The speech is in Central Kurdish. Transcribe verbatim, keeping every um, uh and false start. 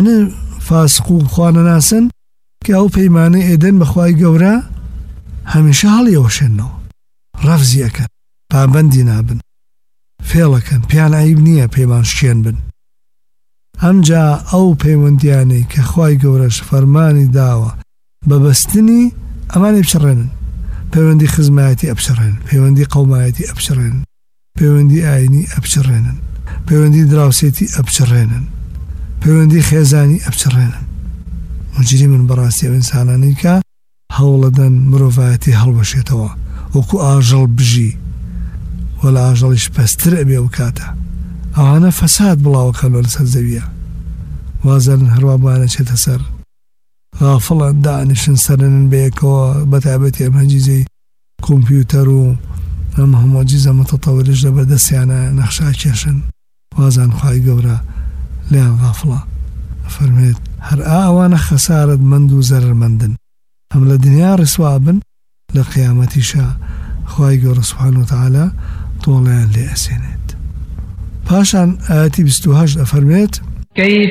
ئەوانە فاسق و خوانەناسن کە ئەو پەیمانەی ئێدەن بەخوای گەورە هەمیشە هەڵیەوەشێنەوە، ڕەفزی ئەکەن، پابەندی نابن، فێڵەکەن، پیان عیب نییە پەیمان شکێن بن. ئەمجا ئەو پەیوەندیانەی کە خوای گەورەش فەرمانی داوە بەبەستنی ئەمانی بچڕێنن، پەیوەندی خزمایەتی ئەبچڕێنن، پەیوەندی قەومایەتی ئەبچڕێنن، پەیوەندی ئاینی ئەبچڕێنن، پەیوەندی دراوسێتی ئەبچڕێنن، پەیوەندی خێزانی ئەبچڕێنن. مجری من بەڕاستی ئەو ئینسانانەی کە هەوڵەدەن مرۆڤایەتی هەڵبەشێتەوە وەکو ئاژەڵ بژی وەلا ئاژەڵیش پەستر ئەبێ و کاتە ئەوانە فەساد بڵاوەکەن لەسەر زەویە. وازن هەروە بوانە چێتە سەر غافڵان دانیشن سەرنن بەیەکەوە بەتایبەتی ئەم هەنجیزەی کۆمپیوتەر و ئەم هەموو جیزە متەتەوریش لە بەدەستیانە نەخشا کێشن. وازان خوای گەورە لیان غافڵە فەرمێت هەر ئەوانە خەسارەت مند و زەرمەندن، هەم لە دنیا ڕسوا بن لە قیامەتیشە خوای گەورە سوبحانە وتەعالا تۆڵیان لێ ئەسێنێت. پاشان ئاەتی بیست و هەشت ئەفەرمێت